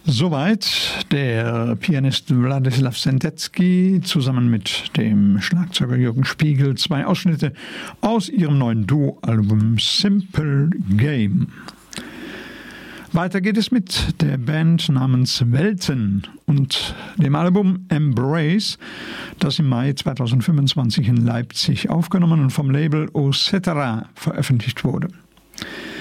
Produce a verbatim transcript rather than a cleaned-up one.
Soweit der Pianist Wladislaw Sentecki zusammen mit dem Schlagzeuger Jürgen Spiegel. Zwei Ausschnitte aus ihrem neuen Duo-Album Simple Game. Weiter geht es mit der Band namens Welten und dem Album Embrace, das im Mai zweitausendfünfundzwanzig in Leipzig aufgenommen und vom Label Ocetera veröffentlicht wurde.